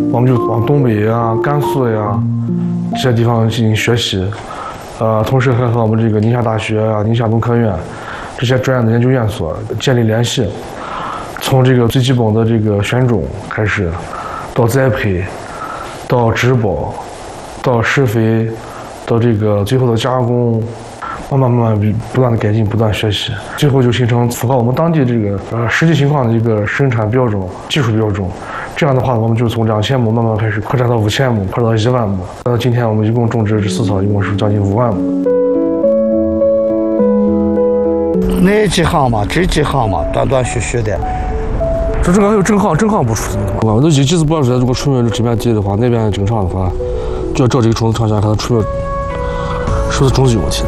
我们就往东北呀、甘肃呀这些地方进行学习，同时还和我们这个宁夏大学啊、宁夏农科院这些专业的研究院所建立联系，从这个最基本的这个选种开始，到栽培，到植保，到施肥，到这个最后的加工，慢慢不断的改进，不断学习，最后就形成符合我们当地这个实际情况的一个生产标准、技术标准。这样的话，我们就从2000亩慢慢开始扩展到5000亩，扩展到1万亩。到今天，我们一共种植饲草一共是将近5万亩。 那几行嘛，这几行嘛，断断续续的。 这个还有正行不出，我们都一直不知道，如果出面这边地的话，那边正常的话，就要照这个种子长下，看它出面是不是种子有问题。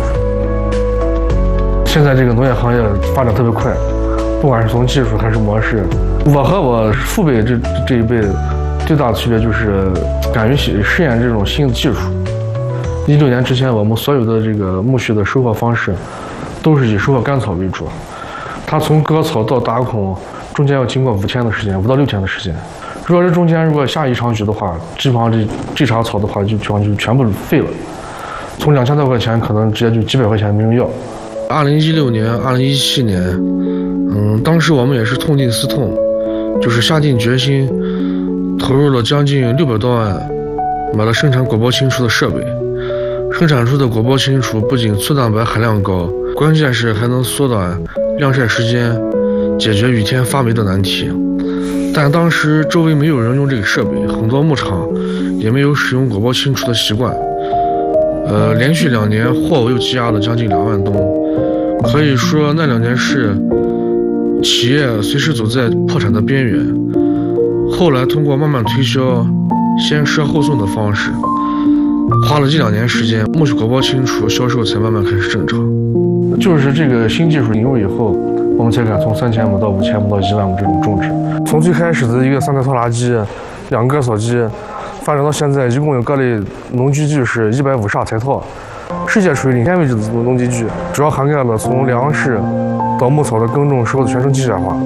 现在这个农业行业发展特别快，不管是从技术还是模式，我和我父辈这一辈最大的区别就是敢于试验这种新的技术。16年之前，我们所有的这个苜蓿的收获方式都是以收获干草为主，它从割草到打孔中间要经过5天的时间，5到6天的时间。如果这中间下一场雨的话，基本上这茬草的话就全部废了。从2000多块钱可能直接就几百块钱没人要。2016年、2017年，当时我们也是痛定思痛，就是下定决心，投入了将近600多万，买了生产果孢清除的设备。生产出的果孢清除不仅粗蛋白含量高，关键是还能缩短晾晒时间，解决雨天发霉的难题。但当时周围没有人用这个设备，很多牧场也没有使用果孢清除的习惯。连续2年货物又积压了将近2万吨，可以说那2年是企业随时走在破产的边缘。后来通过慢慢推销、先赊后送的方式，花了这2年时间，苜蓿果孢清除销售才慢慢开始正常。就是这个新技术引入以后，我们才敢从3000亩到5000亩到1万亩这种种植。从最开始的一个3台拖拉机、2个割草机，发展到现在，一共有各类农机具是152台套，世界属于领先位置的农机具，主要涵盖了从粮食到牧草的耕种时候的全程机械化。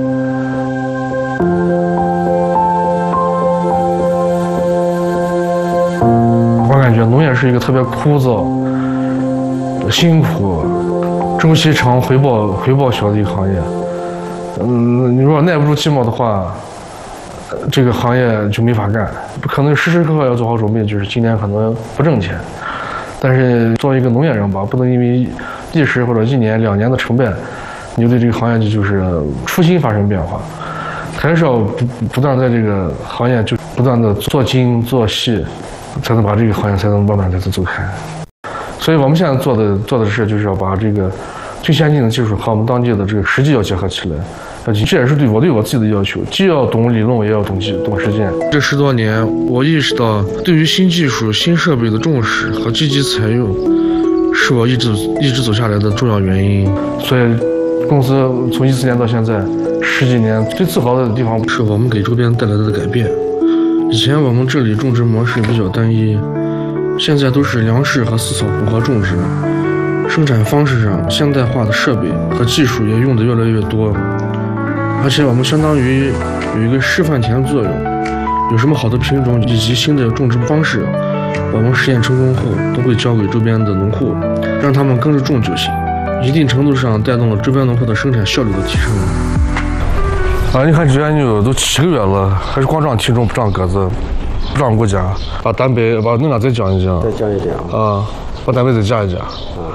我感觉农业是一个特别枯燥、辛苦、周期长、回报小的一个行业。你如果耐不住寂寞的话，这个行业就没法干。可能时时刻刻要做好准备，就是今年可能不挣钱，但是作为一个农业人吧，不能因为1时或者1年、2年的成败，你就对这个行业就是初心发生变化。还是要不断在这个行业就不断的做精做细，才能把这个行业才能慢慢的走开。所以我们现在做的事就是要把这个最先进的技术和我们当地的这个实际要结合起来。这也是对我自己的要求，既要懂理论，也要懂实践。这10多年，我意识到对于新技术、新设备的重视和积极采用，是我一直走下来的重要原因。所以，公司从14年到现在10几年，最自豪的地方是我们给周边带来的改变。以前我们这里种植模式比较单一，现在都是粮食和饲草混合种植，生产方式上现代化的设备和技术也用得越来越多。而且我们相当于有一个示范田作用，有什么好的品种以及新的种植方式，我们实验成功后都会交给周边的农户，让他们跟着种就行，一定程度上带动了周边农户的生产效率的提升。你看这原牛都7个月了，还是光长体重不长个子，不长骨架。把蛋白把能量再降一降，把蛋白再加一加。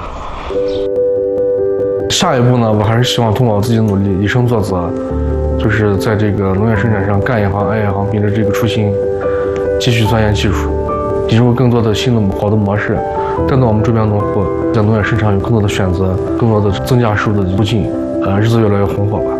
下一步呢，我还是希望通过我自己的努力，以身作则，就是在这个农业生产上干一行爱一行，秉着这个初心，继续钻研技术，引入更多的新的好的模式，带动我们周边农户在农业市场有更多的选择，更多的增加收入的途径，日子越来越红火吧。